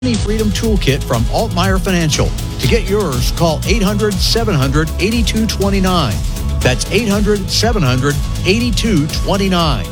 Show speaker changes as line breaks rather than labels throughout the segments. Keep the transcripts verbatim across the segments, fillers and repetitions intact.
Freedom Toolkit from Altmeyer Financial. To get yours, call eight hundred, seven hundred, eighty-two twenty-nine. That's eight hundred, seven hundred, eighty-two twenty-nine.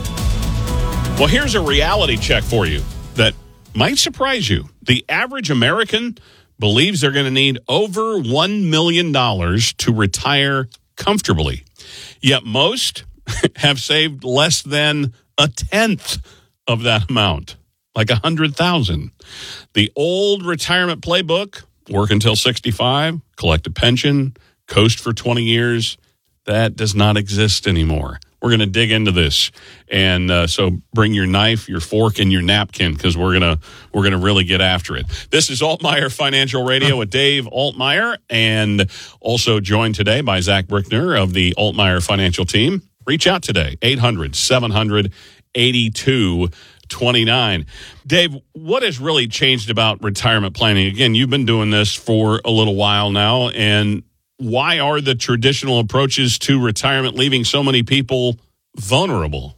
Well, here's a reality check for you that might surprise you. The average American believes they're going to need over one million dollars to retire comfortably. Yet most have saved less than a tenth of that amount, like one hundred thousand dollars. The old retirement playbook, work until sixty-five, collect a pension, coast for twenty years, that does not exist anymore. We're going to dig into this, and uh, so bring your knife, your fork, and your napkin because we're gonna we're gonna really get after it. This is Altmeyer Financial Radio with Dave Altmeyer, and also joined today by Zach Brickner of the Altmeyer Financial Team. Reach out today, eight hundred, seven hundred, eighty-two twenty-nine. Dave, what has really changed about retirement planning? Again, you've been doing this for a little while now, and why are the traditional approaches to retirement leaving so many people vulnerable?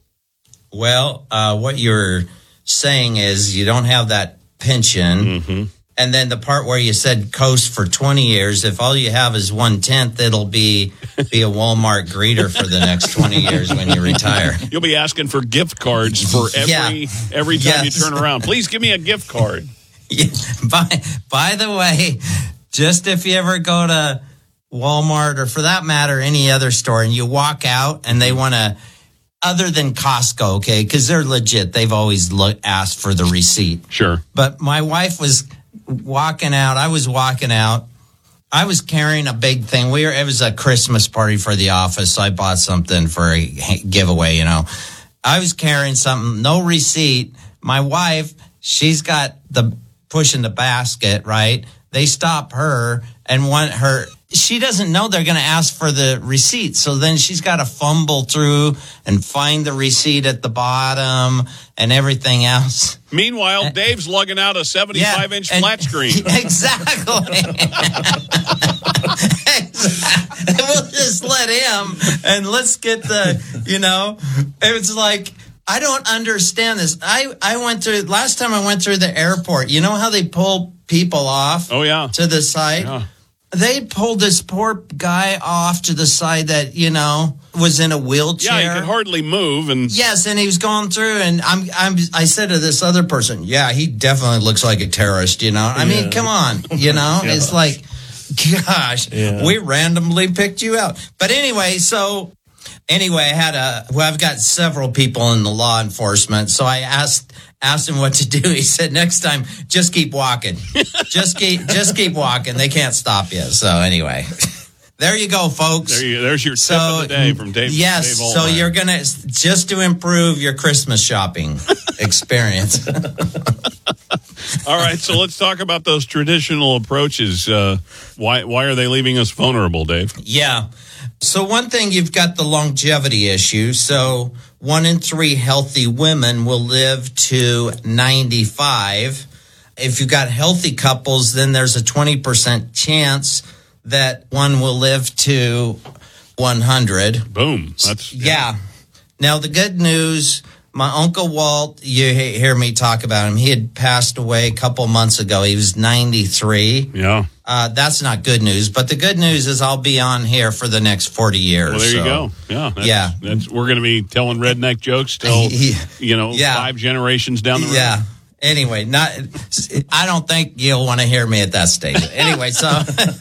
Well, uh, what you're saying is you don't have that pension. Mm-hmm. And then the part where you said coast for twenty years, if all you have is one-tenth, it'll be be a Walmart greeter for the next twenty years when you retire.
You'll be asking for gift cards for every yeah. every time yes. you turn around. Please give me a gift card.
Yeah. By, by the way, just if you ever go to Walmart or for that matter, any other store, and you walk out and they want to, other than Costco, okay, because they're legit. They've always look, asked for the receipt.
Sure.
But my wife was walking out. I was walking out. I was carrying a big thing. We were, it was a Christmas party for the office, so I bought something for a giveaway, you know. I was carrying something, no receipt. My wife, she's got the pushing the basket, right? They stop her and want her. She doesn't know they're going to ask for the receipt. So then she's got to fumble through and find the receipt at the bottom and everything else.
Meanwhile, uh, Dave's lugging out a seventy-five inch yeah, flat screen.
Exactly. exactly. We'll just let him and let's get the, you know, it's like, I don't understand this. I, I went through, last time I went through the airport, you know how they pull people off
oh, yeah.
to the side?
Yeah.
They pulled this poor guy off to the side that, you know, was in a wheelchair.
Yeah, he could hardly move. And
yes, and he was going through, and I'm, I'm, I said to this other person, yeah, he definitely looks like a terrorist, you know. I yeah. mean, come on, you know. yeah. It's like, gosh, yeah. we randomly picked you out. But anyway, so, anyway, I had a, well, I've got several people in the law enforcement, so I asked, asked him what to do. He said, next time, just keep walking. just keep just keep walking. They can't stop you. So anyway, there you go, folks.
There you, there's your tip so, of the day from Dave.
Yes,
Dave
so you're going to, just to improve your Christmas shopping experience.
All right, so let's talk about those traditional approaches. Uh, why why are they leaving us vulnerable, Dave?
Yeah. So one thing, you've got the longevity issue. So one in three healthy women will live to ninety-five. If you've got healthy couples, then there's a twenty percent chance that one will live to one hundred.
Boom. That's
yeah. yeah. Now, the good news, my Uncle Walt, you hear me talk about him. He had passed away a couple months ago. He was ninety-three.
Yeah.
Uh, that's not good news. But the good news is I'll be on here for the next forty years.
Well, there
so.
you go. Yeah. That's,
yeah.
That's, we're going to be telling redneck jokes till, you know, yeah. five generations down the road.
Yeah. Anyway, not. I don't think you'll want to hear me at that stage. Anyway, so.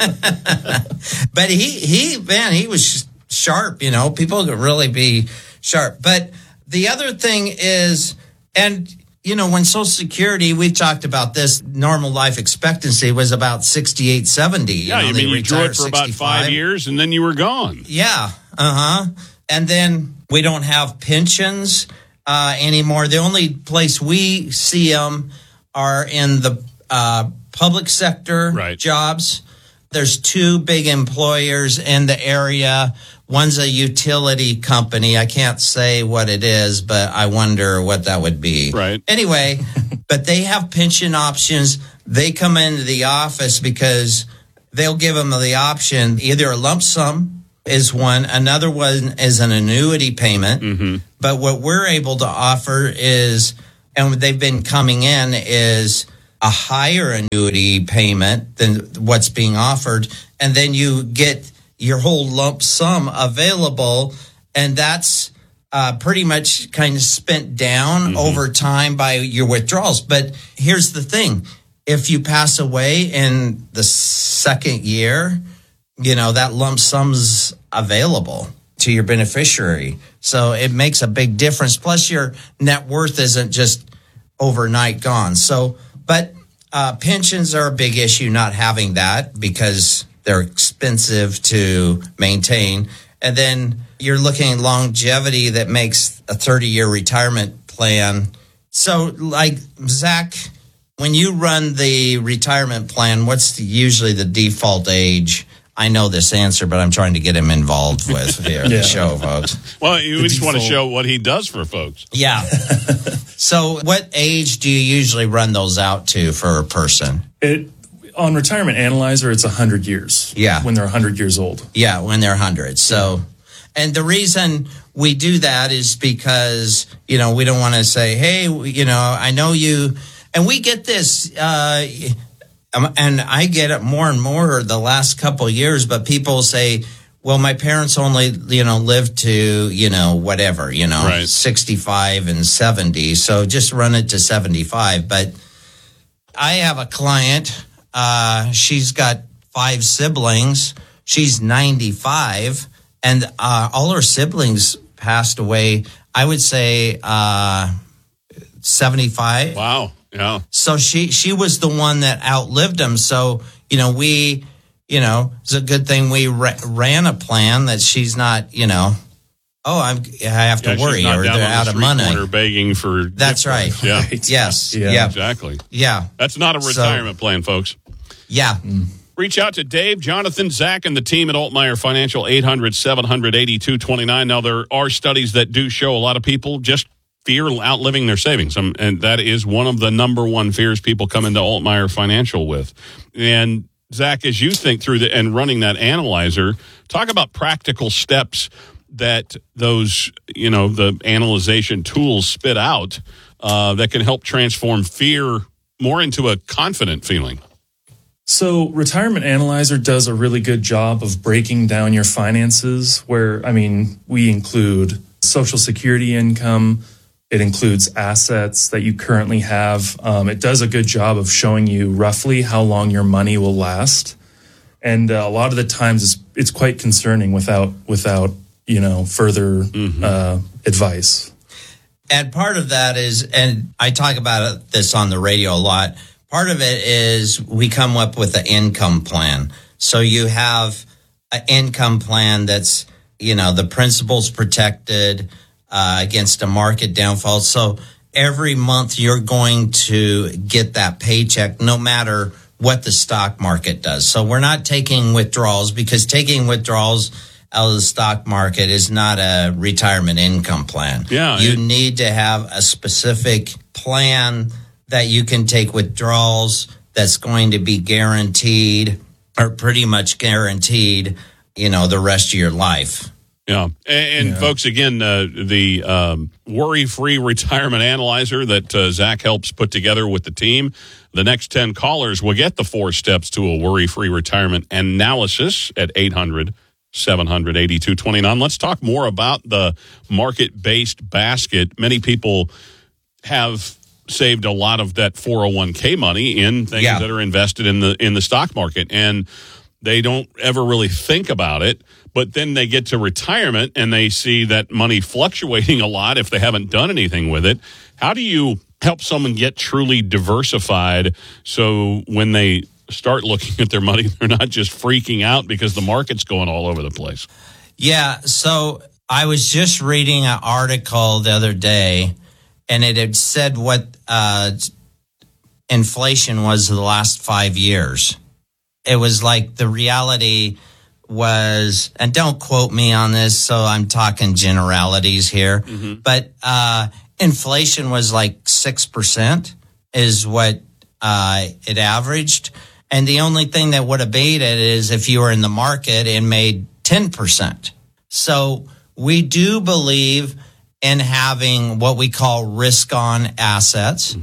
But he, he, man, he was sharp, you know. People could really be sharp. But the other thing is, and, you know, when Social Security, we talked about this, normal life expectancy was about sixty-eight, seventy. You
yeah,
know,
you mean you drew it for about five years and then you were gone.
Yeah, uh-huh. And then we don't have pensions uh, anymore. The only place we see them are in the uh, public sector
right.
jobs. There's two big employers in the area. One's a utility company. I can't say what it is, but I wonder what that would be.
Right.
Anyway, but they have pension options. They come into the office because they'll give them the option. Either a lump sum is one. Another one is an annuity payment.
Mm-hmm.
But what we're able to offer is, and they've been coming in, is a higher annuity payment than what's being offered, and then you get your whole lump sum available, and that's uh, pretty much kind of spent down mm-hmm. over time by your withdrawals. But here's the thing. If you pass away in the second year, you know, that lump sum's available to your beneficiary. So it makes a big difference. Plus, your net worth isn't just overnight gone. So, but uh, pensions are a big issue, not having that because they're expensive to maintain. And then you're looking at longevity that makes a thirty-year retirement plan. So, like, Zach, when you run the retirement plan, what's the, usually the default age? I know this answer, but I'm trying to get him involved with here, yeah. the show, folks.
Well, you just want to show what he does for folks.
Yeah. So what age do you usually run those out to for a person?
It on Retirement Analyzer, it's one hundred years.
Yeah.
When they're one hundred years old.
Yeah, when they're one hundred. So, and the reason we do that is because, you know, we don't want to say, hey, you know, I know you, and we get this, uh, Um, and I get it more and more the last couple of years, but people say, well, my parents only, you know, lived to, you know, whatever, you know,
right.
sixty-five and seventy. So just run it to seventy-five. But I have a client, uh, she's got five siblings. She's ninety-five, and uh, all her siblings passed away, I would say, uh, seventy-five.
Wow. Yeah.
So she, she was the one that outlived him. So, you know, we, you know, it's a good thing we ra- ran a plan that she's not, you know, oh, I'm, I have to
yeah,
worry or they're out
the
of money.
Corner begging for.
That's right.
Yeah.
Right. Yes.
Yeah.
yeah.
Exactly.
Yeah.
That's not a retirement so, plan, folks.
Yeah.
Mm. Reach out to Dave, Jonathan, Zach, and the team at Altmeyer Financial, eight hundred, seven hundred, eighty-two twenty-nine. Now, there are studies that do show a lot of people just fear outliving their savings. Um, and that is one of the number one fears people come into Altmeyer Financial with. And Zach, as you think through the and running that analyzer, talk about practical steps that those, you know, the analyzation tools spit out uh, that can help transform fear more into a confident feeling.
So Retirement Analyzer does a really good job of breaking down your finances where, I mean, we include Social Security income. It includes assets that you currently have. Um, it does a good job of showing you roughly how long your money will last. And uh, a lot of the times it's, it's quite concerning without, without you know, further mm-hmm. uh, advice.
And part of that is, and I talk about this on the radio a lot, part of it is we come up with an income plan. So you have an income plan that's, you know, the principal's protected uh, against a market downfall. So every month you're going to get that paycheck no matter what the stock market does. So we're not taking withdrawals because taking withdrawals out of the stock market is not a retirement income plan.
Yeah,
you
it-
need to have a specific plan that you can take withdrawals that's going to be guaranteed or pretty much guaranteed, you know, the rest of your life.
Yeah. And, and yeah. folks, again, uh, the um, worry-free retirement analyzer that uh, Zach helps put together with the team, the next ten callers will get the four steps to a worry-free retirement analysis at eight hundred, seven hundred, eighty-two twenty-nine. Let's talk more about the market-based basket. Many people have saved a lot of that four oh one k money in things
yeah.
that are invested in the in the stock market, and they don't ever really think about it. But then they get to retirement and they see that money fluctuating a lot if they haven't done anything with it. How do you help someone get truly diversified so when they start looking at their money, they're not just freaking out because the market's going all over the place?
Yeah, so I was just reading an article the other day, and it had said what uh, inflation was the last five years. It was like the reality was, and don't quote me on this, so I'm talking generalities here, mm-hmm. but uh, inflation was like six percent is what uh, it averaged. And the only thing that would have beat it is if you were in the market and made ten percent. So we do believe in having what we call risk-on assets. Mm-hmm.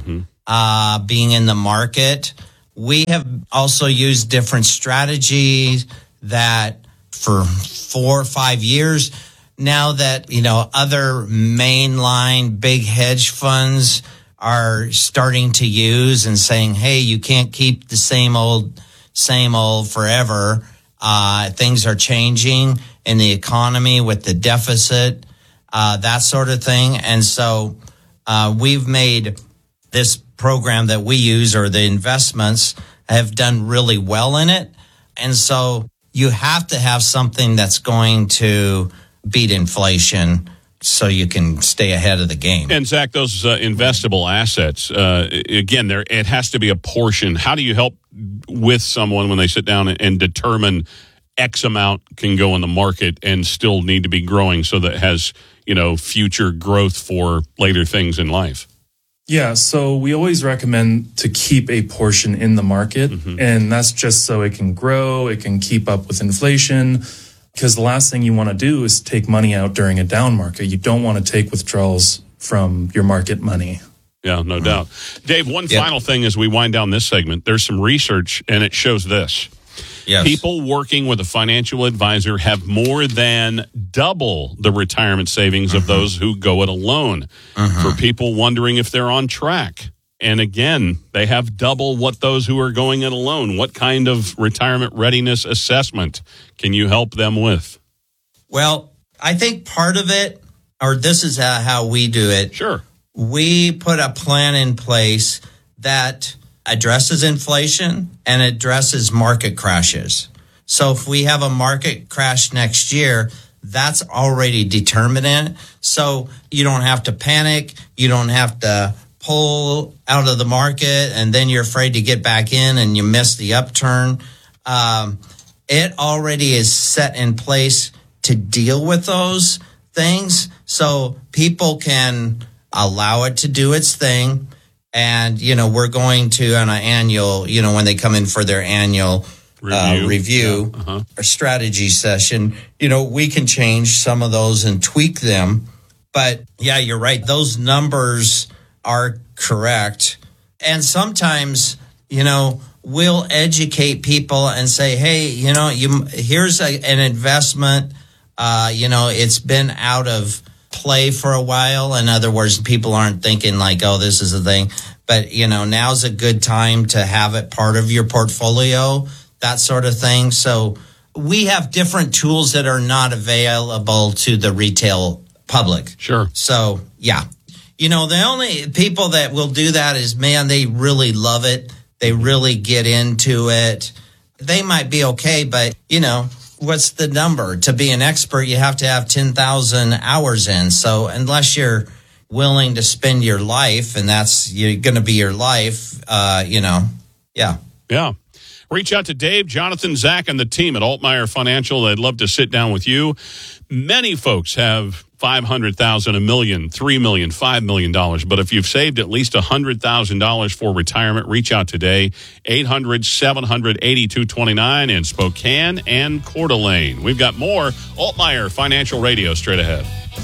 uh, being in the market. We have also used different strategies that for four or five years now that, you know, other mainline big hedge funds are starting to use and saying, hey, you can't keep the same old, same old forever. Uh, things are changing in the economy with the deficit, uh, that sort of thing. And so uh, we've made this program that we use, or the investments have done really well in it. And so you have to have something that's going to beat inflation so you can stay ahead of the game.
And Zach, those uh, investable assets, uh, again, there it has to be a portion. How do you help with someone when they sit down and, and determine X amount can go in the market and still need to be growing so that it has, you know, future growth for later things in life?
Yeah, so we always recommend to keep a portion in the market, mm-hmm. and that's just so it can grow, it can keep up with inflation, because the last thing you want to do is take money out during a down market. You don't want to take withdrawals from your market money.
Yeah, no doubt. Dave, one yep. final thing as we wind down this segment. There's some research, and it shows this. Yes. People working with a financial advisor have more than double the retirement savings uh-huh. of those who go it alone. Uh-huh. For people wondering if they're on track. And again, they have double what those who are going it alone. What kind of retirement readiness assessment can you help them with?
Well, I think part of it, or this is how we do it.
Sure.
We put a plan in place that addresses inflation and addresses market crashes. So if we have a market crash next year, that's already determined in it. So you don't have to panic. You don't have to pull out of the market and then you're afraid to get back in and you miss the upturn. Um, it already is set in place to deal with those things. So people can allow it to do its thing. And, you know, we're going to on an annual, you know, when they come in for their annual review, uh, review yeah. uh-huh. or strategy session, you know, we can change some of those and tweak them. But yeah, you're right. Those numbers are correct. And sometimes, you know, we'll educate people and say, hey, you know, you here's a, an investment. Uh, you know, it's been out of play for a while. In other words, people aren't thinking like, oh, this is a thing. But, you know, now's a good time to have it part of your portfolio, that sort of thing. So we have different tools that are not available to the retail public.
Sure.
So, yeah. You know, the only people that will do that is, man, they really love it. They really get into it. They might be okay, but, you know, what's the number? To be an expert, you have to have ten thousand hours in. So unless you're willing to spend your life, and that's you're going to be your life, uh, you know, yeah.
Yeah. Reach out to Dave, Jonathan, Zach, and the team at Altmeyer Financial. They'd love to sit down with you. Many folks have five hundred thousand dollars, a million, three million dollars, five million dollars. But if you've saved at least one hundred thousand dollars for retirement, reach out today, eight hundred, seven hundred, eighty-two twenty-nine in Spokane and Coeur d'Alene. We've got more Altmeyer Financial Radio straight ahead.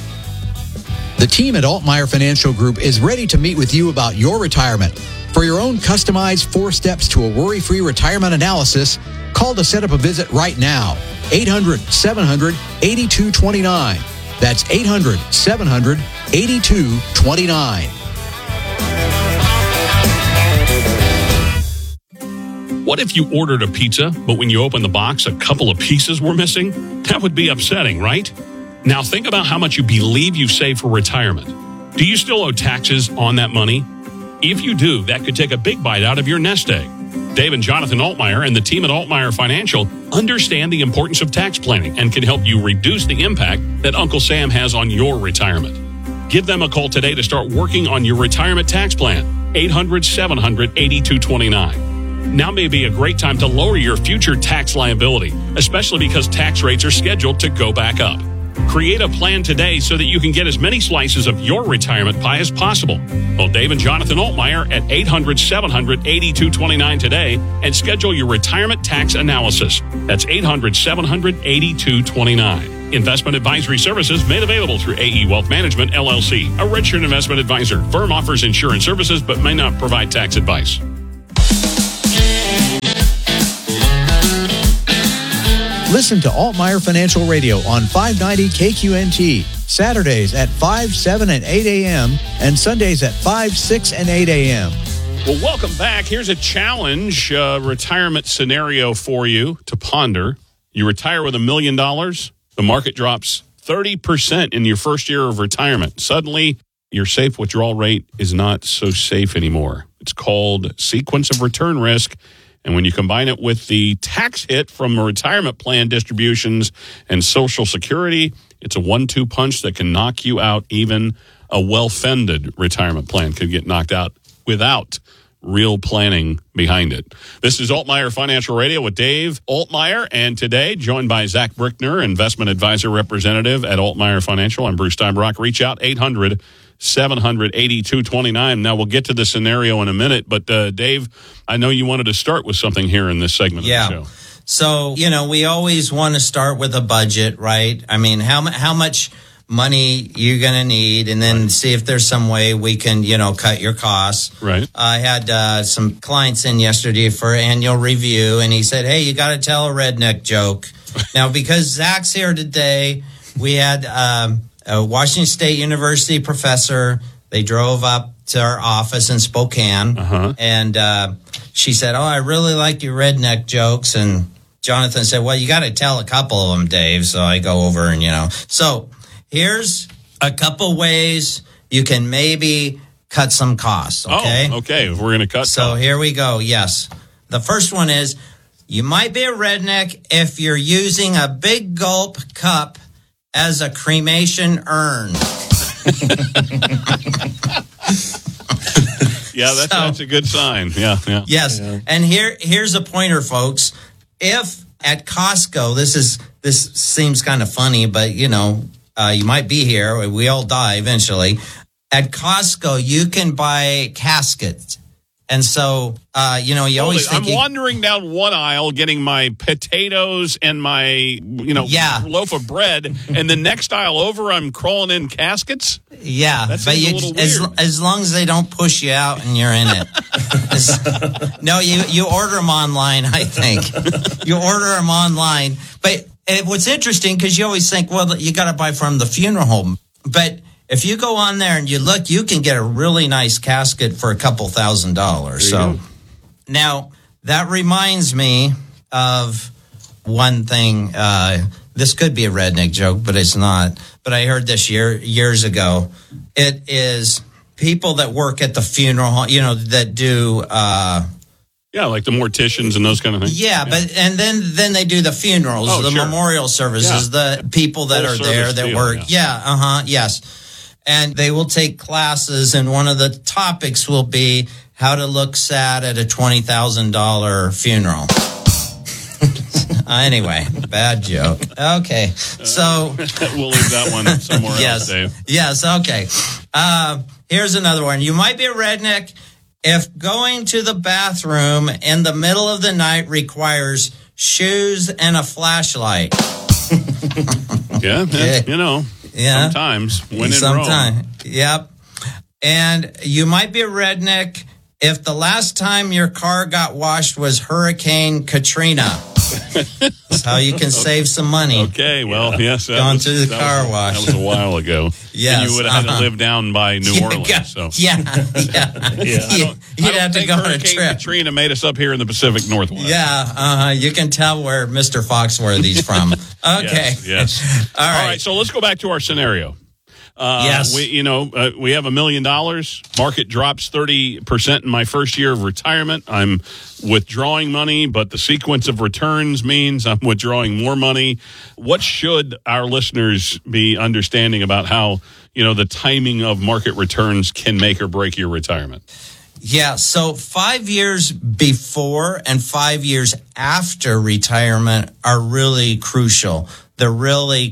The team at Altmeyer Financial Group is ready to meet with you about your retirement. For your own customized four steps to a worry-free retirement analysis, call to set up a visit right now, eight hundred, seven hundred, eighty-two twenty-nine. That's eight hundred, seven hundred, eighty-two twenty-nine.
What if you ordered a pizza, but when you opened the box, a couple of pieces were missing? That would be upsetting, right? Now think about how much you believe you've saved for retirement. Do you still owe taxes on that money? If you do, that could take a big bite out of your nest egg. Dave and Jonathan Altmeyer and the team at Altmeyer Financial understand the importance of tax planning and can help you reduce the impact that Uncle Sam has on your retirement. Give them a call today to start working on your retirement tax plan. eight hundred, seven hundred, eighty-two twenty-nine. Now may be a great time to lower your future tax liability, especially because tax rates are scheduled to go back up. Create a plan today so that you can get as many slices of your retirement pie as possible. Call Dave and Jonathan Altmeyer at eight hundred, seven hundred, eighty-two twenty-nine today and schedule your retirement tax analysis. That's eight hundred, seven hundred, eighty-two twenty-nine. Investment advisory services made available through A E Wealth Management, L L C, a registered investment advisor. Firm offers insurance services but may not provide tax advice.
Listen to Altmeyer Financial Radio on five ninety K Q N T, Saturdays at five, seven, and eight a.m., and Sundays at five, six, and eight a.m.
Well, welcome back. Here's a challenge uh, retirement scenario for you to ponder. You retire with a million dollars. The market drops thirty percent in your first year of retirement. Suddenly, your safe withdrawal rate is not so safe anymore. It's called sequence of return risk. And when you combine it with the tax hit from retirement plan distributions and Social Security, it's a one two punch that can knock you out. Even a well-funded retirement plan could get knocked out without real planning behind it. This is Altmeyer Financial Radio with Dave Altmeyer, and today joined by Zach Brickner, investment advisor representative at Altmeyer Financial. I'm Bruce Steinbrock. Reach out, eight hundred, seven hundred, eighty-two twenty-nine. Now, we'll get to the scenario in a minute, but uh, Dave, I know you wanted to start with something here in this segment
yeah.
of the show.
So, you know, we always want to start with a budget, right? I mean, how how much money you're going to need, and then right. see if there's some way we can, you know, cut your costs.
Right.
I had uh, some clients in yesterday for annual review, and he said, hey, you got to tell a redneck joke. Now, because Zach's here today, we had um, a Washington State University professor. They drove up to our office in Spokane,
uh-huh.
and uh, she said, oh, I really like your redneck jokes. And Jonathan said, well, you got to tell a couple of them, Dave. So I go over and, you know, so here's a couple ways you can maybe cut some costs, okay?
Oh, okay. We're going to cut
So
costs.
Here we go, yes. The first one is, you might be a redneck if you're using a big gulp cup as a cremation urn.
Yeah, that's,
so,
that's a good sign. Yeah, yeah.
Yes,
yeah.
And here here's a pointer, folks. If at Costco, this is this seems kind of funny, but, you know, Uh, you might be here. We all die eventually. At Costco, you can buy caskets. And so, uh, you know, you always think...
I'm
you,
wandering down one aisle getting my potatoes and my, you know,
yeah.
loaf of bread. And the next aisle over, I'm crawling in caskets.
Yeah.
That
but
seems
you,
a little
as,
weird.
as long as they don't push you out and you're in it. No, you, you order them online, I think. You order them online. But it, what's interesting, because you always think, well, you got to buy from the funeral home. But if you go on there and you look, you can get a really nice casket for a couple thousand dollars. So
go.
Now that reminds me of one thing. Uh, this could be a redneck joke, but it's not. But I heard this year years ago. It is people that work at the funeral home, you know, that do. Uh,
Yeah, like the morticians and those kind of things.
Yeah, yeah, but and then then they do the funerals,
oh,
the
sure.
memorial services,
yeah.
the people that
Full
are there that
deal,
work.
Yeah,
yeah uh huh, yes. And they will take classes, and one of the topics will be how to look sad at a twenty thousand dollar funeral. uh, anyway, bad joke. Okay, so
we'll leave that one somewhere
yes,
else, Dave.
Yes, okay. Uh, here's another one. You might be a redneck if going to the bathroom in the middle of the night requires shoes and a flashlight.
Yeah,
Yeah.
you know,
Yeah.
sometimes when in
Sometime.
Rome.
Yep. And you might be a redneck if the last time your car got washed was Hurricane Katrina. That's how you can save some money.
Okay, well, yes. That
Going
was,
through the
that
car
was,
wash.
That was a while ago.
Yes,
And you would have had
uh-huh.
to live down by New
Yeah,
Orleans. So.
yeah, yeah.
Yeah.
You- You'd
I don't
have to
think
go on a
Hurricane
trip.
Katrina made us up here in the Pacific Northwest.
Yeah, uh-huh. You can tell where Mister Foxworthy's from. Okay.
Yes. yes.
All right.
All right. So let's go back to our scenario. Uh,
Yes.
We, you know, uh, we have a million dollars. Market drops thirty percent in my first year of retirement. I'm withdrawing money, but the sequence of returns means I'm withdrawing more money. What should our listeners be understanding about how, you know, the timing of market returns can make or break your retirement?
Yeah, so five years before and five years after retirement are really crucial. They're really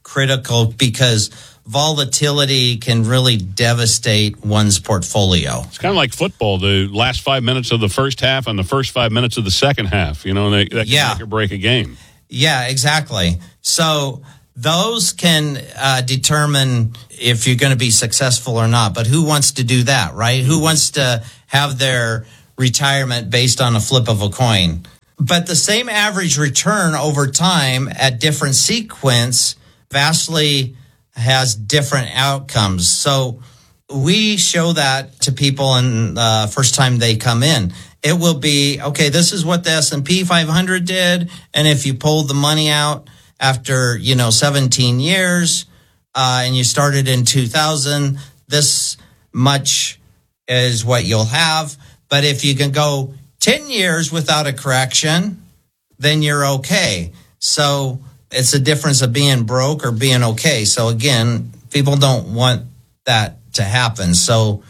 critical because volatility can really devastate one's portfolio.
It's kind of like football, the last five minutes of the first half and the first five minutes of the second half. You know, they, that can
Yeah.
make or break a game.
Yeah, exactly. So those can uh, determine if you're going to be successful or not. But who wants to do that, right? Who wants to have their retirement based on a flip of a coin? But the same average return over time at different sequence vastly has different outcomes. So we show that to people in the uh, first time they come in. It will be, okay, this is what the S and P five hundred did. And if you pulled the money out after, you know, seventeen years, uh, and you started in two thousand, this much is what you'll have. But if you can go ten years without a correction, then you're okay. So it's a difference of being broke or being okay. So again, people don't want that to happen. So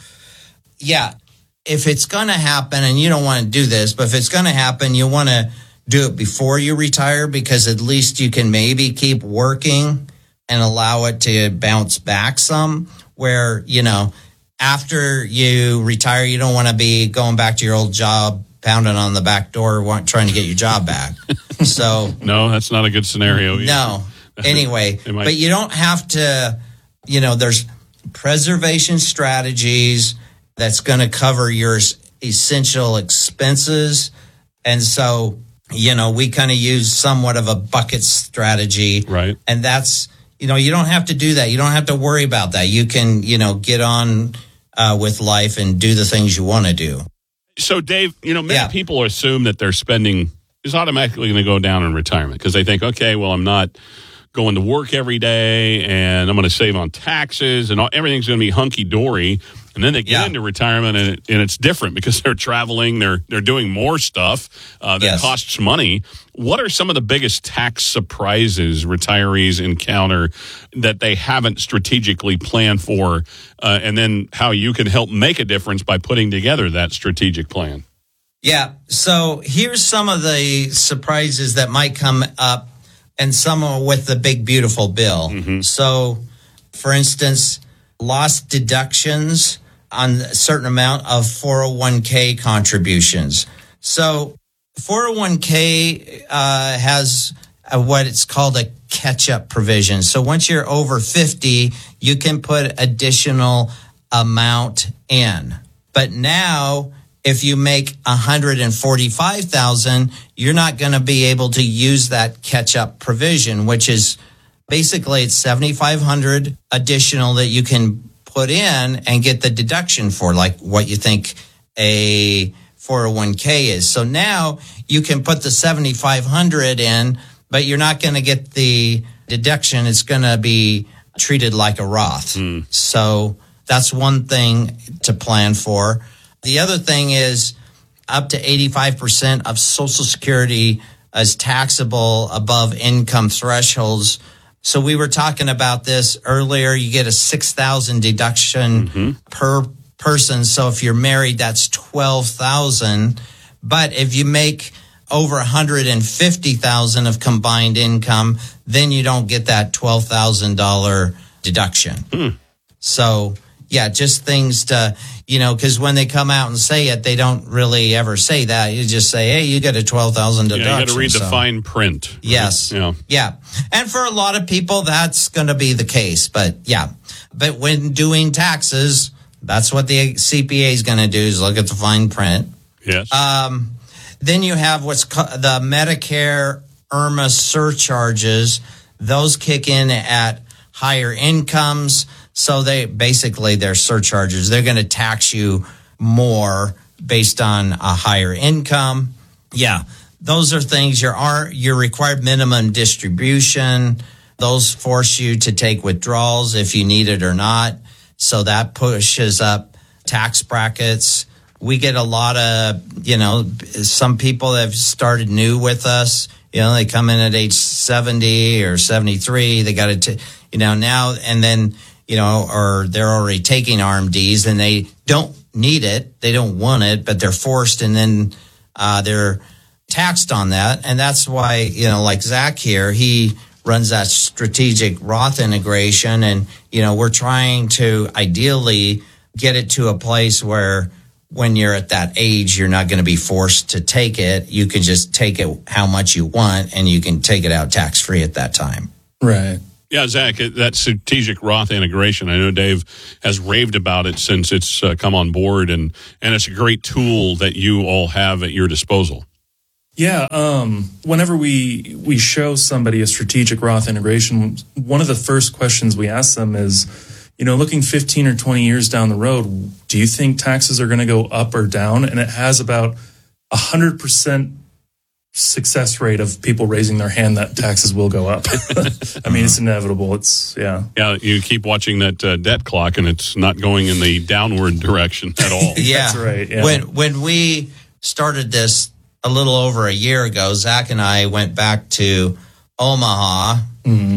yeah, if it's going to happen, and you don't want to do this, but if it's going to happen, you want to do it before you retire, because at least you can maybe keep working and allow it to bounce back some, where, you know, after you retire, you don't want to be going back to your old job, pounding on the back door, want, trying to get your job back. So
No, that's not a good scenario either.
no. Anyway,
might-
but you don't have to, you know, there's preservation strategies that's going to cover your essential expenses. And so, you know, we kind of use somewhat of a bucket strategy.
Right.
And that's, you know, you don't have to do that. You don't have to worry about that. You can, you know, get on uh, with life and do the things you want to do.
So, Dave, you know, many
Yeah.
people assume that their spending is automatically going to go down in retirement because they think, okay, well, I'm not going to work every day and I'm going to save on taxes and all, everything's going to be hunky-dory. And then they get
Yeah.
into retirement and, it, and it's different because they're traveling, they're they're doing more stuff uh, that
Yes.
costs money. What are some of the biggest tax surprises retirees encounter that they haven't strategically planned for? Uh, and then how you can help make a difference by putting together that strategic plan?
Yeah. So here's some of the surprises that might come up, and some are with the big, beautiful bill.
Mm-hmm.
So, for instance, lost deductions on a certain amount of four oh one k contributions. So four oh one k uh, has a, what it's called a catch-up provision. So once you're over fifty, you can put additional amount in. But now, if you make one hundred forty-five thousand dollars, you're not going to be able to use that catch-up provision, which is basically it's seventy-five hundred dollars additional that you can put in and get the deduction for, like what you think a four oh one k is. So now you can put the seventy-five hundred in, but you're not going to get the deduction. It's going to be treated like a Roth.
Mm.
So that's one thing to plan for. The other thing is up to eighty-five percent of Social Security is taxable above income thresholds. So we were talking about this earlier. You get a six thousand deduction
Mm-hmm.
per person. So if you're married, that's twelve thousand. But if you make over one hundred fifty thousand of combined income, then you don't get that twelve thousand dollars deduction.
Hmm.
So yeah, just things to, you know, because when they come out and say it, they don't really ever say that. You just say, hey, you get a twelve thousand deduction.
Yeah, you got to read the
So-
fine print.
Yes.
Yeah.
Yeah. And for a lot of people, that's going to be the case. But yeah. But when doing taxes, that's what the C P A is going to do, is look at the fine print.
Yes.
Um, then you have what's called the Medicare I R M A surcharges. Those kick in at higher incomes. So they basically, they're surcharges. They're going to tax you more based on a higher income. Yeah. Those are things. Your are your required minimum distribution. Those force you to take withdrawals if you need it or not. So that pushes up tax brackets. We get a lot of, you know, some people that have started new with us. You know, they come in at age seventy or seventy-three. They got to, you know, now and then, you know, or they're already taking R M Ds and they don't need it. They don't want it, but they're forced, and then uh, they're taxed on that. And that's why, you know, like Zach here, he runs that strategic Roth integration. And, you know, we're trying to ideally get it to a place where when you're at that age, you're not going to be forced to take it. You can just take it how much you want, and you can take it out tax-free at that time.
Right.
Yeah, Zach, that strategic Roth integration, I know Dave has raved about it since it's uh, come on board, and, and it's a great tool that you all have at your disposal.
Yeah, um, whenever we we show somebody a strategic Roth integration, one of the first questions we ask them is, you know, looking fifteen or twenty years down the road, do you think taxes are going to go up or down? And it has about a one hundred percent success rate of people raising their hand that taxes will go up. I mean, it's inevitable. It's, yeah.
Yeah, you keep watching that uh, debt clock, and it's not going in the downward direction at all.
Yeah.
That's right. Yeah.
When, when we started this a little over a year ago, Zach and I went back to Omaha
Mm-hmm.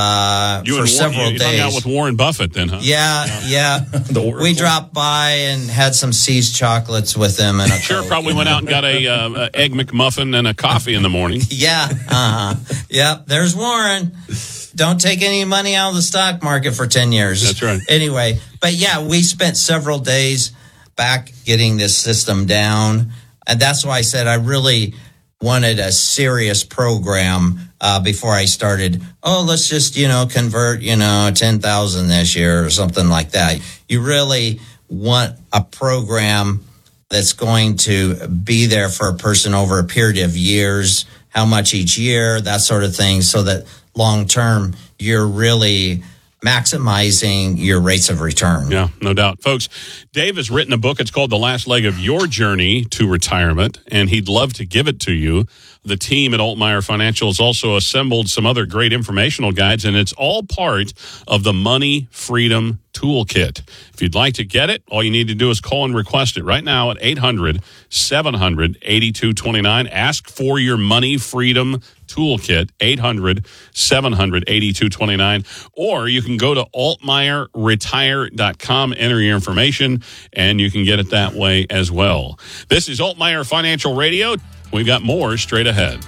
uh,
You
for
and
several
Warren, you
days.
hung out with Warren Buffett then, huh?
Yeah, yeah.
The Oracle.
We dropped by and had some See's chocolates with them. And a
Sure,
Coke.
probably went out and got a, uh, a egg McMuffin and a coffee in the morning.
Yeah, uh-huh. Yep, there's Warren. Don't take any money out of the stock market for ten years.
That's right.
Anyway, but yeah, we spent several days back getting this system down. And that's why I said I really wanted a serious program uh, before I started. Oh, let's just, you know, convert, you know, ten thousand this year or something like that. You really want a program that's going to be there for a person over a period of years, how much each year, that sort of thing, so that long term you're really maximizing your rates of return.
Yeah, no doubt. Folks, Dave has written a book. It's called The Last Leg of Your Journey to Retirement, and he'd love to give it to you. The team at Altmeyer Financial has also assembled some other great informational guides, and it's all part of the Money Freedom Toolkit. If you'd like to get it, all you need to do is call and request it right now at eight hundred, seven hundred, eighty-two twenty-nine. Ask for your Money Freedom Toolkit, eight hundred, seven hundred, eighty-two twenty-nine. Or you can go to altmeyer retire dot com, enter your information, and you can get it that way as well. This is Altmeyer Financial Radio. We've got more straight ahead.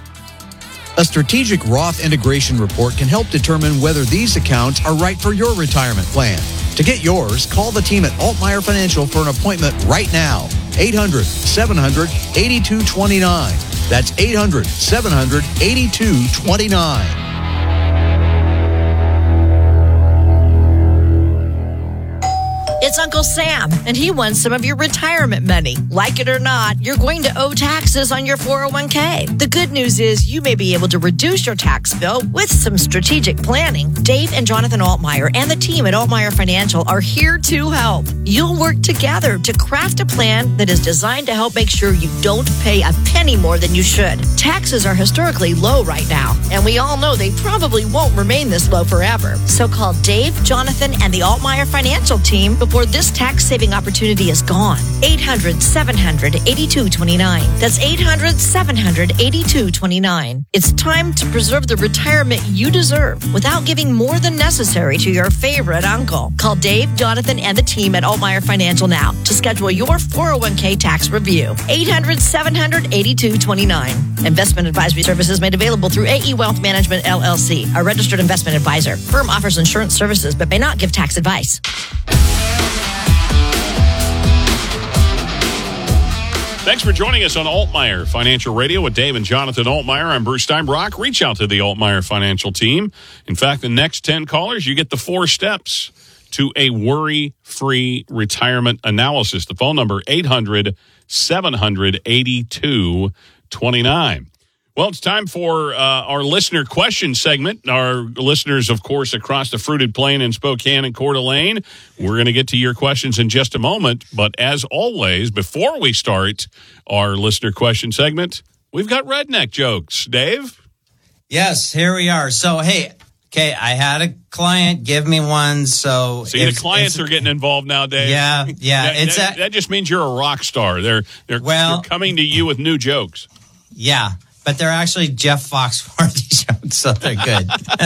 A strategic Roth integration report can help determine whether these accounts are right for your retirement plan. To get yours, call the team at Altmeyer Financial for an appointment right now. eight hundred, seven hundred, eighty-two twenty-nine. That's eight hundred, seven hundred, eighty-two twenty-nine.
It's Uncle Sam, and he wants some of your retirement money. Like it or not, you're going to owe taxes on your four oh one k. The good news is you may be able to reduce your tax bill with some strategic planning. Dave and Jonathan Altmeyer and the team at Altmeyer Financial are here to help. You'll work together to craft a plan that is designed to help make sure you don't pay a penny more than you should. Taxes are historically low right now, and we all know they probably won't remain this low forever. So call Dave, Jonathan, and the Altmeyer Financial team before this tax-saving opportunity is gone. eight hundred, seven hundred, eighty-two twenty-nine. That's eight hundred, seven hundred, eighty-two twenty-nine. It's time to preserve the retirement you deserve without giving more than necessary to your favorite uncle. Call Dave, Jonathan, and the team at Altmeyer Financial now to schedule your four oh one k tax review. eight hundred, seven hundred, eighty-two twenty-nine. Investment advisory services made available through A E Wealth Management, L L C, a registered investment advisor. Firm offers insurance services but may not give tax advice.
Thanks for joining us on Altmeyer Financial Radio with Dave and Jonathan Altmeyer. I'm Bruce Steinbrock. Reach out to the Altmeyer Financial team. In fact, the next ten callers, you get the four steps to a worry-free retirement analysis. The phone number, eight hundred, seven hundred, eighty-two twenty-nine. Well, it's time for uh, our listener question segment. Our listeners, of course, across the Fruited Plain in Spokane and Coeur d'Alene. We're going to get to your questions in just a moment. But as always, before we start our listener question segment, we've got redneck jokes. Dave?
Yes, here we are. So, hey, okay, I had a client give me one. So,
See, the clients are getting involved now, Dave.
Yeah, yeah.
That,
it's
that,
a,
that just memeans you're a rock star. They're, they're,
well,
they're coming to you with new jokes.
Yeah. But they're actually Jeff Foxworthy jokes, so they're good.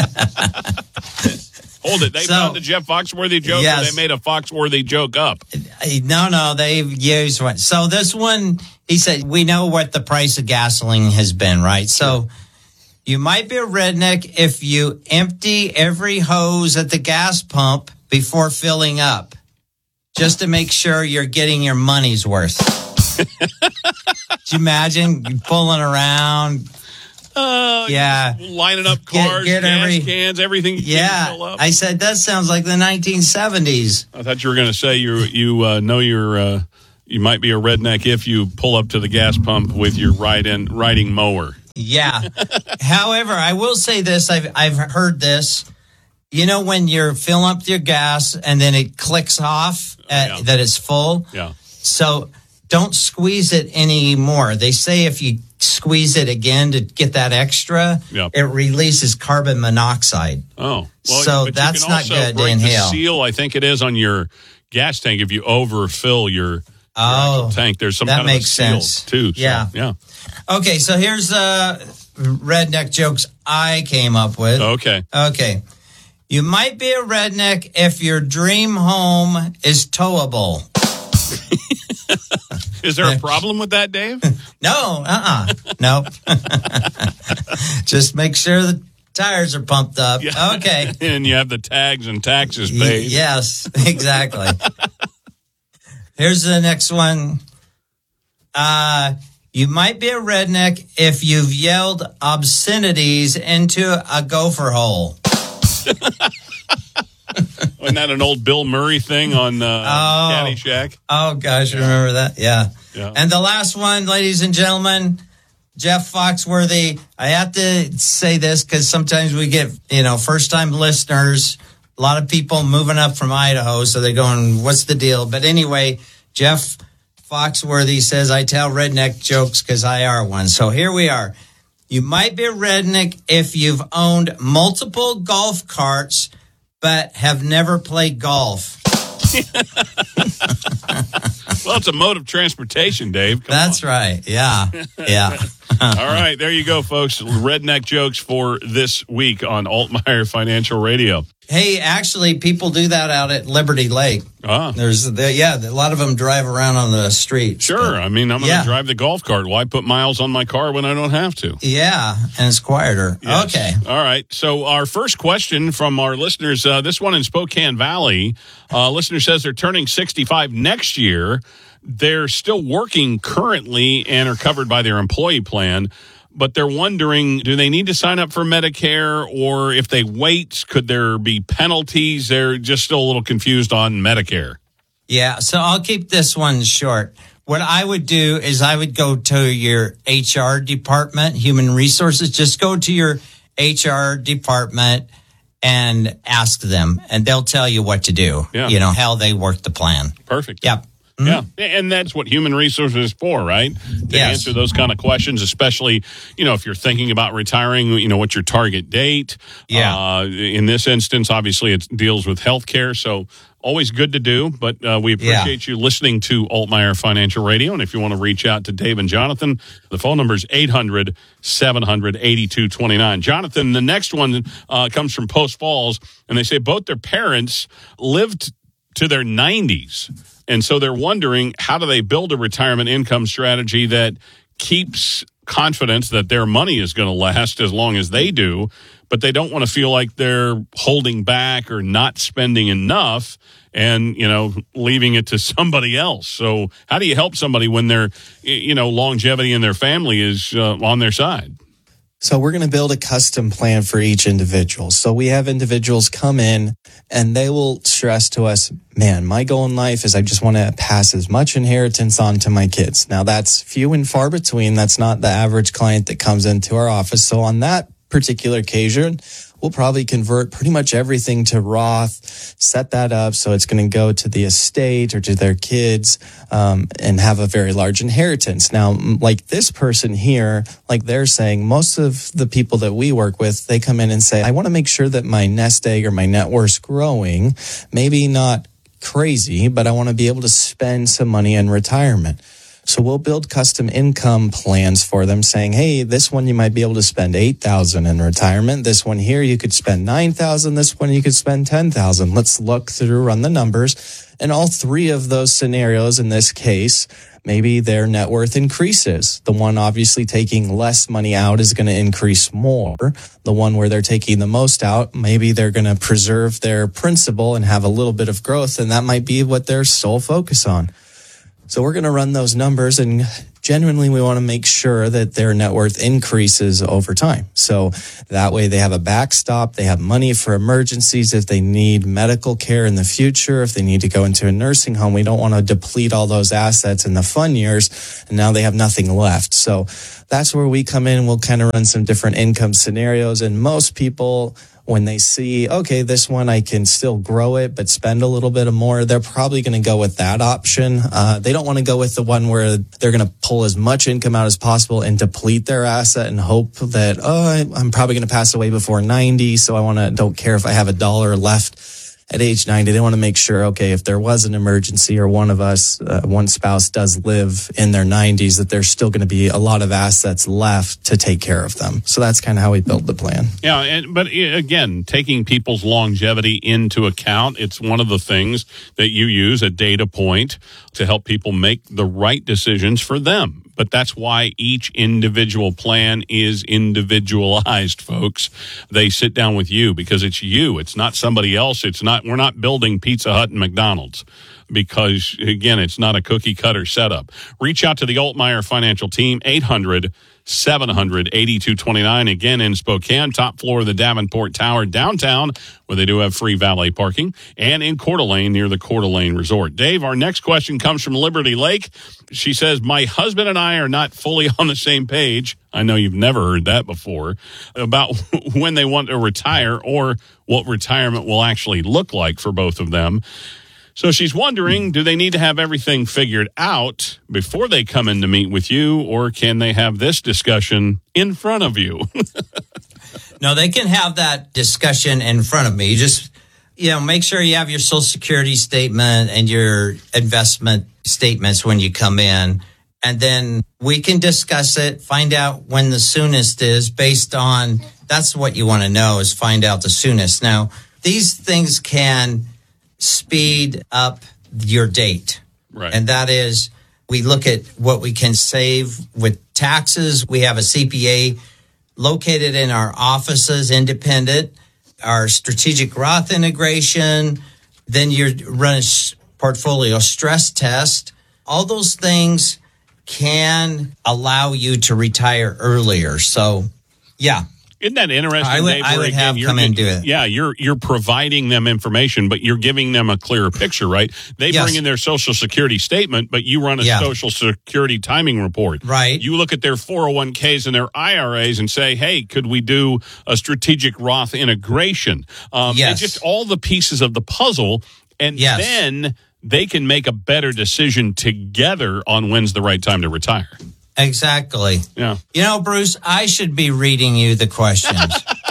Hold it. They
so,
found the Jeff Foxworthy joke, yes. Or they made a Foxworthy joke up?
No, no, they've used one. So this one, he said, we know what the price of gasoline has been, right? So You might be a redneck if you empty every hose at the gas pump before filling up, just to make sure you're getting your money's worth. Could you imagine pulling around?
Uh,
yeah.
Lining up cars,
get, get
gas
every,
cans, everything.
Yeah.
Fill up.
I said, that sounds like the nineteen seventies.
I thought you were going to say you you uh, know you're uh, you might be a redneck if you pull up to the gas pump with your ride-in riding mower.
Yeah. However, I will say this. I've I've heard this. You know, when you're filling up your gas and then it clicks off at,
yeah.
that it's full.
Yeah.
So don't squeeze it anymore. They say if you squeeze it again to get that extra,
yep.
it releases carbon monoxide.
Oh, well,
so that's not good to inhale.
The seal, I think it is on your gas tank. If you overfill your,
oh,
your tank, there's some
that
kind
makes
of a seal
sense
too. So,
yeah,
yeah.
Okay, so here's uh, redneck jokes I came up with.
Okay,
okay. You might be a redneck if your dream home is towable.
Is there a problem with that, Dave?
No, uh-uh. Nope. Just make sure the tires are pumped up.
Yeah.
Okay.
And you have the tags and taxes paid.
Y- yes, exactly. Here's the next one. Uh, you might be a redneck if you've yelled obscenities into a gopher hole.
Wasn't that an old Bill Murray thing on uh,
oh.
Caddyshack?
Oh, gosh, yeah. Remember that? Yeah.
yeah.
And the last one, ladies and gentlemen, Jeff Foxworthy. I have to say this because sometimes we get, you know, first-time listeners, a lot of people moving up from Idaho, so they're going, what's the deal? But anyway, Jeff Foxworthy says, I tell redneck jokes because I are one. So here we are. You might be a redneck if you've owned multiple golf carts but have never played golf.
Well, it's a mode of transportation, Dave. Come
That's
on.
right. Yeah. Yeah.
All right. There you go, folks. Redneck jokes for this week on Altmaier Financial Radio.
Hey, actually, people do that out at Liberty Lake.
Ah.
There's, the, yeah, a lot of them drive around on the street.
Sure. But, I mean, I'm going to
yeah.
drive the golf cart. Why put miles on my car when I don't have to?
Yeah, and it's quieter.
Yes.
Okay.
All right. So our first question from our listeners, uh, this one in Spokane Valley, uh, listener says they're turning sixty-five next year. They're still working currently and are covered by their employee plan. But they're wondering, do they need to sign up for Medicare, or if they wait, could there be penalties? They're just still a little confused on Medicare.
Yeah, so I'll keep this one short. What I would do is I would go to your H R department, human resources. Just go to your H R department and ask them, and they'll tell you what to do,
yeah.
you know, how they work the plan.
Perfect.
Yep.
Mm-hmm. Yeah, and that's what human resources is for, right? To
yes.
answer those kind of questions, especially, you know, if you're thinking about retiring, you know, what's your target date?
Yeah.
Uh, in this instance, obviously, it deals with healthcare, so always good to do. But uh, we appreciate yeah. you listening to Altmaier Financial Radio. And if you want to reach out to Dave and Jonathan, the phone number is eight hundred, seven hundred, eighty-two twenty-nine. Jonathan, the next one uh, comes from Post Falls, and they say both their parents lived to their nineties. And so they're wondering, how do they build a retirement income strategy that keeps confidence that their money is going to last as long as they do, but they don't want to feel like they're holding back or not spending enough and, you know, leaving it to somebody else. So how do you help somebody when their, you know, longevity in their family is uh, on their side?
So we're going to build a custom plan for each individual. So we have individuals come in and they will stress to us, man, my goal in life is I just want to pass as much inheritance on to my kids. Now that's few and far between. That's not the average client that comes into our office. So on that particular occasion, we'll probably convert pretty much everything to Roth, set that up so it's going to go to the estate or to their kids, um, and have a very large inheritance. Now, like this person here, like they're saying, most of the people that we work with, they come in and say, I want to make sure that my nest egg or my net worth's growing, maybe not crazy, but I want to be able to spend some money in retirement. So we'll build custom income plans for them saying, hey, this one you might be able to spend eight thousand dollars in retirement. This one here you could spend nine thousand dollars. This one you could spend ten thousand dollars. Let's look through, run the numbers. In all three of those scenarios, in this case, maybe their net worth increases. The one obviously taking less money out is going to increase more. The one where they're taking the most out, maybe they're going to preserve their principal and have a little bit of growth, and that might be what their sole focus on. So we're going to run those numbers, and genuinely we want to make sure that their net worth increases over time. So that way they have a backstop, they have money for emergencies if they need medical care in the future, if they need to go into a nursing home. We don't want to deplete all those assets in the fun years, and now they have nothing left. So that's where we come in. We'll kind of run some different income scenarios, and most people, when they see, okay, this one I can still grow it, but spend a little bit more, they're probably going to go with that option. Uh, they don't want to go with the one where they're going to pull as much income out as possible and deplete their asset and hope that, oh, I'm probably going to pass away before ninety, so I want to, don't care if I have a dollar left at age ninety. They want to make sure, okay, if there was an emergency or one of us, uh, one spouse does live in their nineties, that there's still going to be a lot of assets left to take care of them. So that's kind of how we build the plan.
Yeah, and, but again, taking people's longevity into account, it's one of the things that you use, a data point, to help people make the right decisions for them. But that's why each individual plan is individualized, folks. They sit down with you because it's you. It's not somebody else. It's not, we're not building Pizza Hut and McDonald's because, again, it's not a cookie cutter setup. Reach out to the Altmaier Financial Team, eight hundred, seven hundred, eighty-two twenty-nine. Again, in Spokane, top floor of the Davenport Tower downtown, where they do have free valet parking, and in Coeur d'Alene near the Coeur d'Alene Resort. Dave, our next question comes from Liberty Lake. She says, my husband and I are not fully on the same page. I know you've never heard that before, about when they want to retire or what retirement will actually look like for both of them. So she's wondering, do they need to have everything figured out before they come in to meet with you, or can they have this discussion in front of you?
No, they can have that discussion in front of me. You just, you know, make sure you have your Social Security statement and your investment statements when you come in. And then we can discuss it, find out when the soonest is based on, that's what you want to know, is find out the soonest. Now, these things can speed up your date.
Right.
And that is, we look at what we can save with taxes. We have a C P A located in our offices, independent, our strategic Roth integration. Then you run a portfolio stress test. All those things can allow you to retire earlier. So, yeah.
Isn't that interesting,
I would,
Dave?
I would
again,
have come and do it.
Yeah, you're you're providing them information, but you're giving them a clearer picture, right? They
Yes.
bring in their Social Security statement, but you run a
Yeah.
Social Security timing report.
Right.
You look at their four oh one k's and their I R As and say, hey, could we do a strategic Roth integration? Um,
Yes.
and just all the pieces of the puzzle, and
Yes.
then they can make a better decision together on when's the right time to retire.
Exactly.
Yeah.
You know, Bruce, I should be reading you the questions.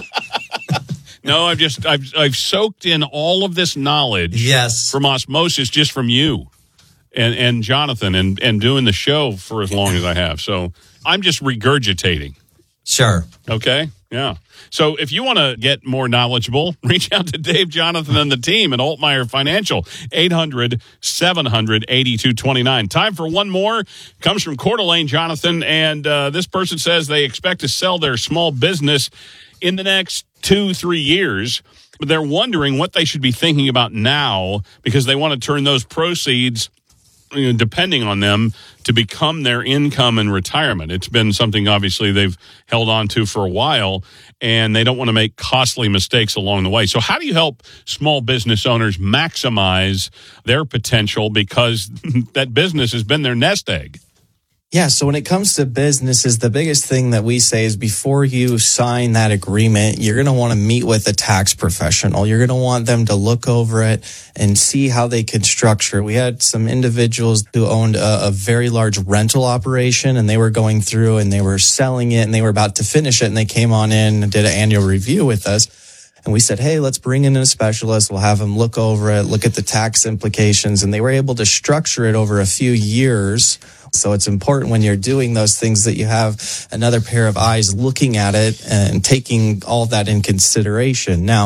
No, I've just I've I've soaked in all of this knowledge
Yes.
from osmosis just from you and and Jonathan and and doing the show for as long as I have. So I'm just regurgitating.
Sure.
Okay? Yeah. So if you want to get more knowledgeable, reach out to Dave, Jonathan, and the team at Altmaier Financial, eight hundred, seven hundred, eighty-two twenty-nine. Time for one more. Comes from Coeur d'Alene, Jonathan, and uh, this person says they expect to sell their small business in the next two, three years, but they're wondering what they should be thinking about now because they want to turn those proceeds, you know, depending on them, to become their income in retirement. It's been something, obviously, they've held on to for a while, and they don't want to make costly mistakes along the way. So how do you help small business owners maximize their potential because that business has been their nest egg?
Yeah, so when it comes to businesses, the biggest thing that we say is before you sign that agreement, you're going to want to meet with a tax professional. You're going to want them to look over it and see how they can structure. We had some individuals who owned a, a very large rental operation, and they were going through and they were selling it, and they were about to finish it, and they came on in and did an annual review with us. And we said, hey, let's bring in a specialist. We'll have them look over it, look at the tax implications. And they were able to structure it over a few years. So it's important when you're doing those things that you have another pair of eyes looking at it and taking all of that in consideration. Now,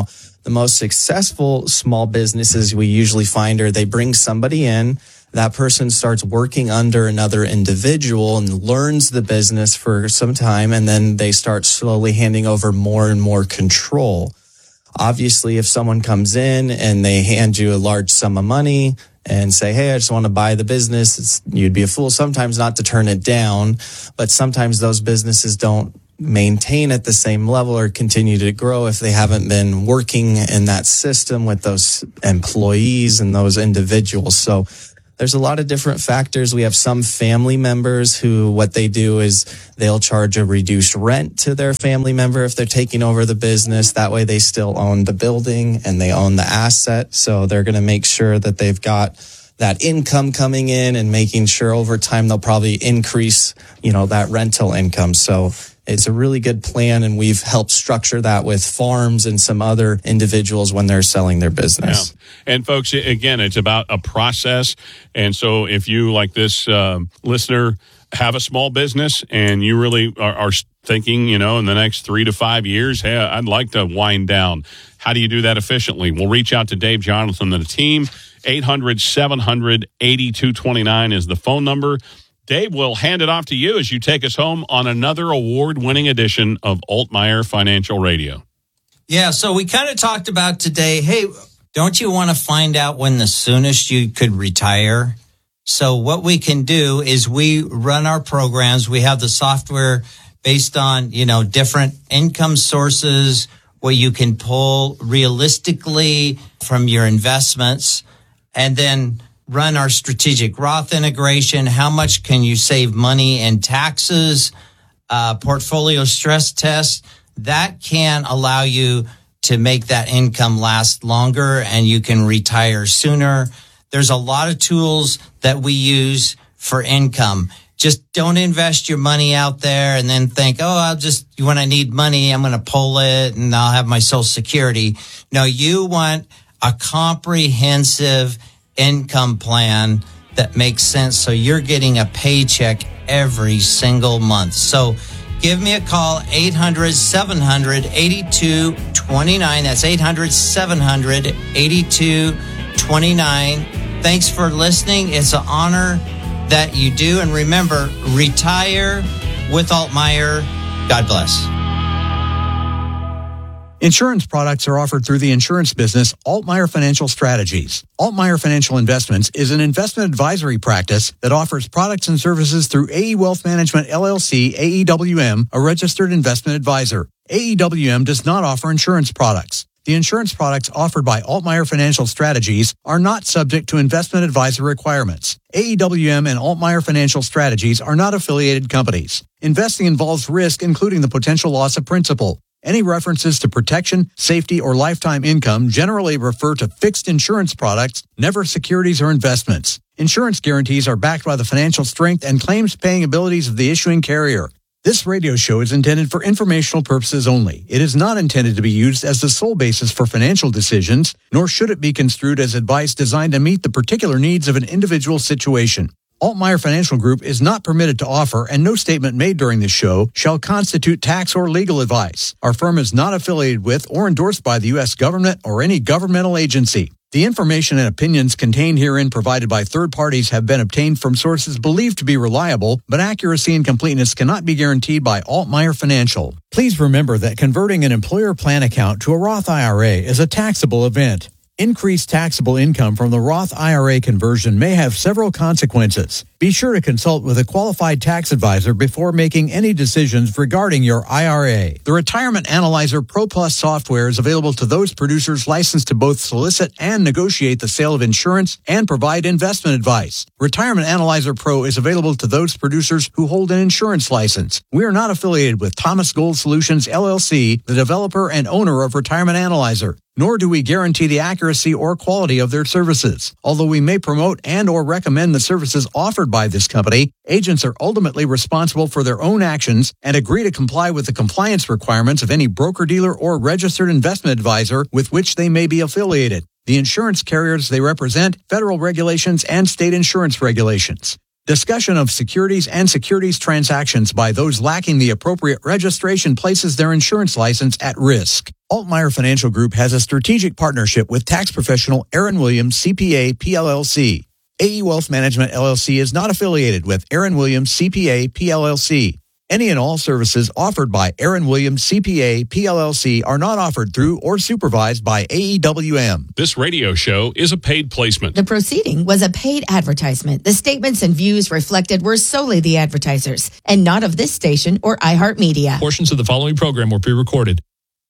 The most successful small businesses we usually find are they bring somebody in, that person starts working under another individual and learns the business for some time, and then they start slowly handing over more and more control. Obviously, if someone comes in and they hand you a large sum of money and say, hey, I just want to buy the business, it's, you'd be a fool sometimes not to turn it down, but sometimes those businesses don't maintain at the same level or continue to grow if they haven't been working in that system with those employees and those individuals. So there's a lot of different factors. We have some family members who what they do is they'll charge a reduced rent to their family member if they're taking over the business. That way they still own the building and they own the asset. So they're going to make sure that they've got that income coming in and making sure over time they'll probably increase, you know, that rental income. So it's a really good plan, and we've helped structure that with farms and some other individuals when they're selling their business.
Yeah. And folks, again, it's about a process. And so if you, like this uh, listener, have a small business and you really are, are thinking, you know, in the next three to five years, hey, I'd like to wind down. How do you do that efficiently? We'll reach out to Dave Jonathan and the team. eight hundred, seven hundred, eighty-two twenty-nine is the phone number. Dave, we'll hand it off to you as you take us home on another award-winning edition of Altmaier Financial Radio.
Yeah, so we kind of talked about today, hey, don't you want to find out when the soonest you could retire? So what we can do is we run our programs. We have the software based on, you know, different income sources where you can pull realistically from your investments, and then run our strategic Roth integration. How much can you save money in taxes? Uh, portfolio stress test that can allow you to make that income last longer and you can retire sooner. There's a lot of tools that we use for income. Just don't invest your money out there and then think, oh, I'll just, when I need money, I'm going to pull it and I'll have my Social Security. No, you want a comprehensive income plan that makes sense so you're getting a paycheck every single month. So give me a call, eight hundred, seven hundred, eighty-two twenty-nine. That's eight hundred, seven hundred, eighty-two twenty-nine. Thanks for listening. It's an honor that you do. And remember, retire with Altmaier. God bless.
Insurance products are offered through the insurance business Altmaier Financial Strategies. Altmaier Financial Investments is an investment advisory practice that offers products and services through A E Wealth Management, L L C, A E W M, a registered investment advisor. A E W M does not offer insurance products. The insurance products offered by Altmaier Financial Strategies are not subject to investment advisor requirements. A E W M and Altmaier Financial Strategies are not affiliated companies. Investing involves risk, including the potential loss of principal. Any references to protection, safety, or lifetime income generally refer to fixed insurance products, never securities or investments. Insurance guarantees are backed by the financial strength and claims-paying abilities of the issuing carrier. This radio show is intended for informational purposes only. It is not intended to be used as the sole basis for financial decisions, nor should it be construed as advice designed to meet the particular needs of an individual situation. Altmaier Financial Group is not permitted to offer, and no statement made during this show shall constitute tax or legal advice. Our firm is not affiliated with or endorsed by the U S government or any governmental agency. The information and opinions contained herein provided by third parties have been obtained from sources believed to be reliable, but accuracy and completeness cannot be guaranteed by Altmaier Financial. Please remember that converting an employer plan account to a Roth I R A is a taxable event. Increased taxable income from the Roth I R A conversion may have several consequences. Be sure to consult with a qualified tax advisor before making any decisions regarding your I R A. The Retirement Analyzer Pro Plus software is available to those producers licensed to both solicit and negotiate the sale of insurance and provide investment advice. Retirement Analyzer Pro is available to those producers who hold an insurance license. We are not affiliated with Thomas Gold Solutions, L L C, the developer and owner of Retirement Analyzer, nor do we guarantee the accuracy or quality of their services. Although we may promote and or recommend the services offered by this company, agents are ultimately responsible for their own actions and agree to comply with the compliance requirements of any broker-dealer or registered investment advisor with which they may be affiliated, the insurance carriers they represent, federal regulations, and state insurance regulations. Discussion of securities and securities transactions by those lacking the appropriate registration places their insurance license at risk. Altmeyer Financial Group has a strategic partnership with tax professional Aaron Williams, C P A, P L L C. A E Wealth Management, L L C is not affiliated with Aaron Williams, C P A, P L L C. Any and all services offered by Aaron Williams, C P A, P L L C are not offered through or supervised by A E W M.
This radio show is a paid placement.
The proceeding was a paid advertisement. The statements and views reflected were solely the advertisers and not of this station or iHeartMedia.
Portions of the following program were pre-recorded.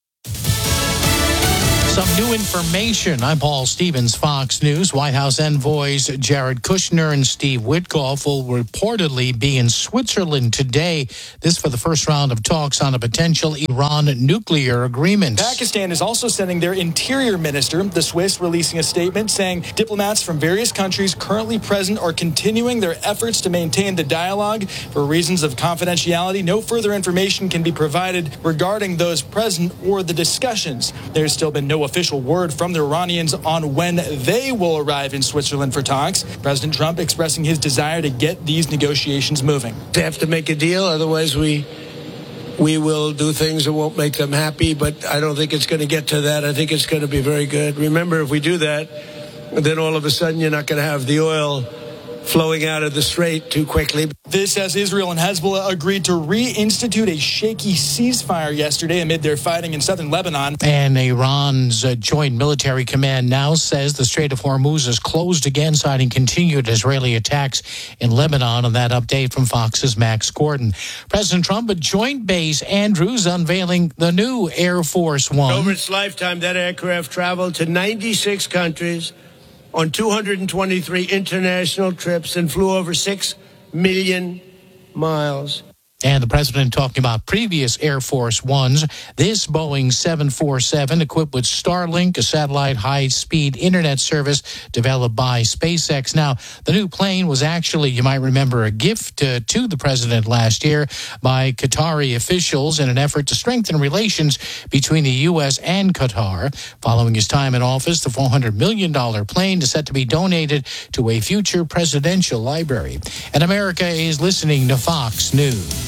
Some new information. I'm Paul Stevens, Fox News. White House envoys Jared Kushner and Steve Witkoff will reportedly be in Switzerland today. This for the first round of talks on a potential Iran nuclear agreement.
Pakistan is also sending their interior minister, the Swiss, releasing a statement saying diplomats from various countries currently present are continuing their efforts to maintain the dialogue. For reasons of confidentiality, no further information can be provided regarding those present or the discussions. There's still been no official word from the Iranians on when they will arrive in Switzerland for talks. President Trump expressing his desire to get these negotiations moving.
They have to make a deal, otherwise we we will do things that won't make them happy, but I don't think it's going to get to that. I think it's going to be very good. Remember, if we do that, then all of a sudden you're not going to have the oil flowing out of the strait too quickly.
This as Israel and Hezbollah agreed to reinstitute a shaky ceasefire yesterday amid their fighting in southern Lebanon.
And Iran's uh, Joint Military Command now says the Strait of Hormuz is closed again, citing continued Israeli attacks in Lebanon. And that update from Fox's Max Gordon. President Trump at Joint Base Andrews unveiling the new Air Force One.
Over its lifetime, that aircraft traveled to ninety-six countries on two hundred twenty-three international trips and flew over six million miles.
And the president talking about previous Air Force Ones. This Boeing seven forty-seven equipped with Starlink, a satellite high-speed internet service developed by SpaceX. Now, the new plane was actually, you might remember, a gift uh, to the president last year by Qatari officials in an effort to strengthen relations between the U S and Qatar. Following his time in office, the four hundred million dollars plane is set to be donated to a future presidential library. And America is listening to Fox News.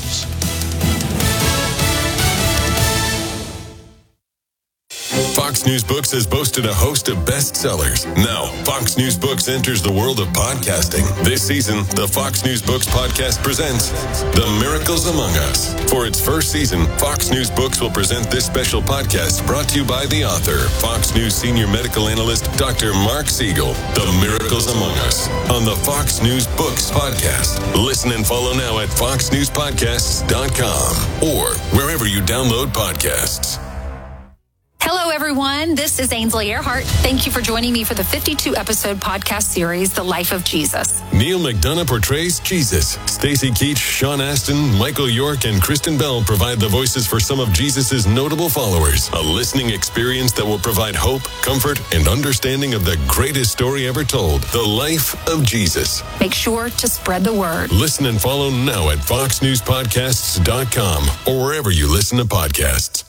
Fox News Books has boasted a host of bestsellers. Now, Fox News Books enters the world of podcasting. This season, the Fox News Books podcast presents The Miracles Among Us. For its first season, Fox News Books will present this special podcast brought to you by the author, Fox News senior medical analyst, Doctor Mark Siegel. The Miracles Among Us on the Fox News Books podcast. Listen and follow now at fox news podcasts dot com or wherever you download podcasts.
Hello, everyone. This is Ainsley Earhart. Thank you for joining me for the fifty-two episode podcast series, The Life of Jesus.
Neil McDonough portrays Jesus. Stacey Keach, Sean Astin, Michael York, and Kristen Bell provide the voices for some of Jesus' notable followers. A listening experience that will provide hope, comfort, and understanding of the greatest story ever told, the life of Jesus.
Make sure to spread the word.
Listen and follow now at fox news podcasts dot com or wherever you listen to podcasts.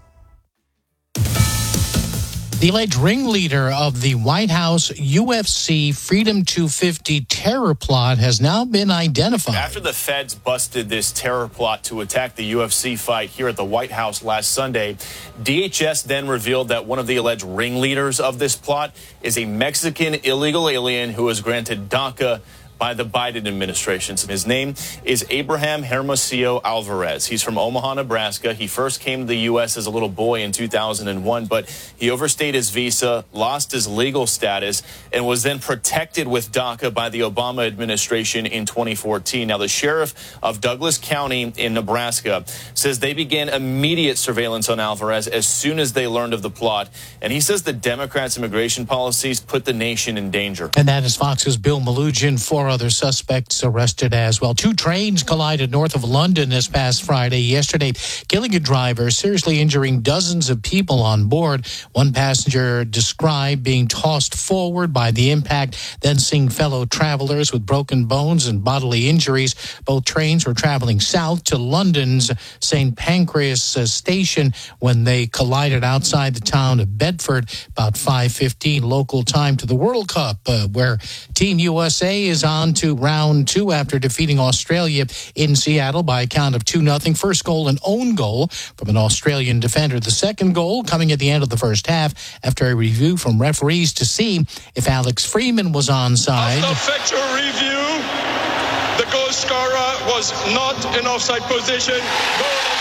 The alleged ringleader of the White House U F C Freedom two fifty terror plot has now been identified.
After the feds busted this terror plot to attack the U F C fight here at the White House last Sunday, D H S then revealed that one of the alleged ringleaders of this plot is a Mexican illegal alien who was granted DACA by the Biden administration. His name is Abraham Hermosillo Alvarez. He's from Omaha, Nebraska. He first came to the U S as a little boy in two thousand one, but he overstayed his visa, lost his legal status, and was then protected with DACA by the Obama administration in twenty fourteen. Now, the sheriff of Douglas County in Nebraska says they began immediate surveillance on Alvarez as soon as they learned of the plot. And he says the Democrats' immigration policies put the nation in danger.
And that is Fox's Bill Malugin. Four other suspects arrested as well. Two trains collided north of London this past Friday yesterday, killing a driver, seriously injuring dozens of people on board. One passenger described being tossed forward by the impact, then seeing fellow travelers with broken bones and bodily injuries. Both trains were traveling south to London's Saint Pancras station when they collided outside the town of Bedford about five fifteen local time to the World Cup, uh, where Team U S A is on on to round two after defeating Australia in Seattle by a count of two nothing. First goal, an own goal from an Australian defender. The second goal coming at the end of the first half after a review from referees to see if Alex Freeman was onside.
After factual review, the goal scorer was not in offside position. Goal is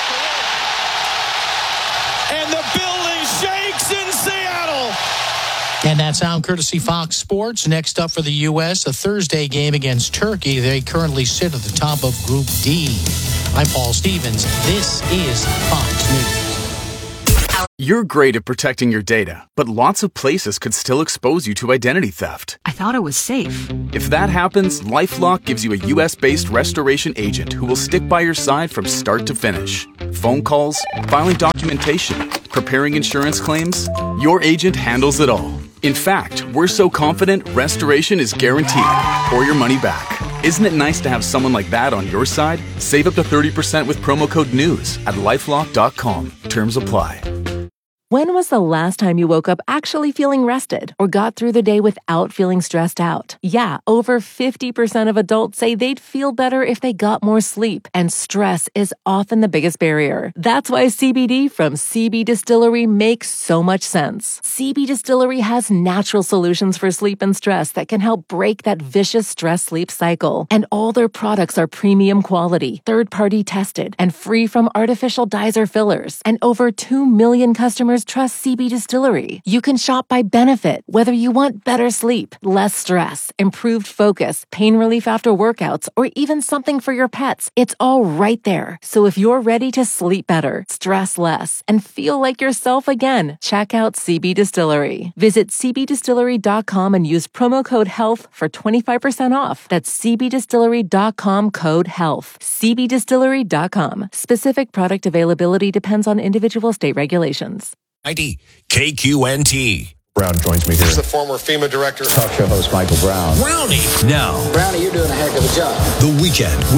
correct.
And the building shakes in Seattle.
And that sound courtesy Fox Sports. Next up for the U S, a Thursday game against Turkey. They currently sit at the top of Group D. I'm Paul Stevens. This is Fox News.
You're great at protecting your data, but lots of places could still expose you to identity theft.
I thought it was safe.
If that happens, LifeLock gives you a U S-based restoration agent who will stick by your side from start to finish. Phone calls, filing documentation, preparing insurance claims, your agent handles it all. In fact, we're so confident restoration is guaranteed or your money back. Isn't it nice to have someone like that on your side? Save up to thirty percent with promo code NEWS at lifelock dot com. Terms apply.
When was the last time you woke up actually feeling rested or got through the day without feeling stressed out? Yeah, over fifty percent of adults say they'd feel better if they got more sleep, and stress is often the biggest barrier. That's why C B D from C B Distillery makes so much sense. C B Distillery has natural solutions for sleep and stress that can help break that vicious stress-sleep cycle. And all their products are premium quality, third-party tested, and free from artificial dyes or fillers. And over two million customers trust C B Distillery. You can shop by benefit, whether you want better sleep, less stress, improved focus, pain relief after workouts, or even something for your pets. It's all right there. So if you're ready to sleep better, stress less, and feel like yourself again, check out C B Distillery. Visit c b distillery dot com and use promo code HEALTH for twenty-five percent off. That's c b distillery dot com code HEALTH. c b distillery dot com. Specific product availability depends on individual state regulations.
ninety K Q N T.
Brown joins me here.
He's the former FEMA director.
Talk show host Michael Brown.
Brownie. Now.
Brownie, you're doing a heck of a job.
The Weekend.